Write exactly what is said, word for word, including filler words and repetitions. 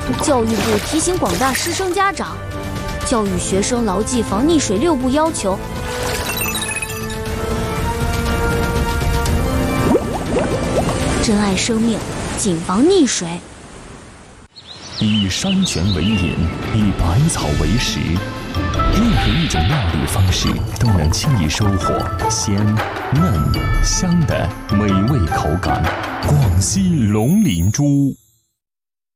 教育部提醒广大师生家长，教育学生牢记防溺水六步要求。珍爱生命，谨防溺水。 以山泉为饮，以百草为食，任何一种料理方式都能轻易收获鲜、嫩、香的美味口感。广西龙鳞猪。